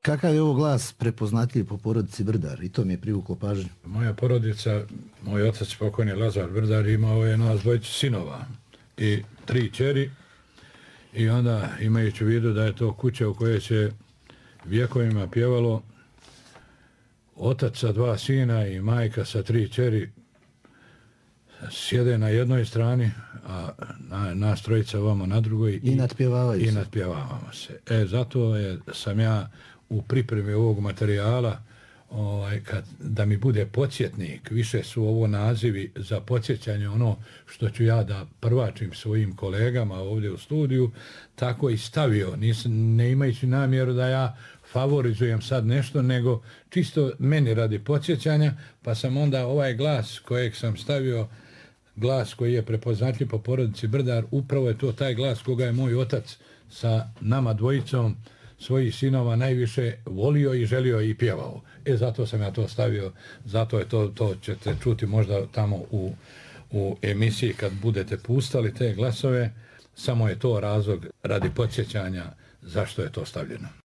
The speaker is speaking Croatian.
Kakav je ovo glas prepoznatljiv po porodici Brdar? I to mi je privuklo pažnju. Moja porodica, moj otac pokojni Lazar Brdar, imao je nas dvojicu sinova i 3 kćeri. I onda, imajući u vidu da je to kuća u kojoj se vjekovima pjevalo, otac sa 2 sina i majka sa 3 kćeri sjede na jednoj strani, a nas trojica vamo na drugoj i natpjevavamo se. Zato sam ja u pripremi ovog materijala da mi bude podsjetnik, više su ovo nazivi za podsjećanje ono što ću ja da prvačim svojim kolegama ovdje u studiju, tako i stavio, ne imajući namjeru da ja favorizujem sad nešto, nego čisto meni radi podsjećanja, pa sam onda ovaj glas kojeg sam stavio, glas koji je prepoznatljiv po porodici Brdar, upravo je to taj glas koga je moj otac sa nama dvojicom svojih sinova najviše volio i želio i pjevao. Zato sam ja to stavio, zato je to ćete čuti možda tamo u emisiji kad budete pustali te glasove, samo je to razlog radi podsjećanja zašto je to stavljeno.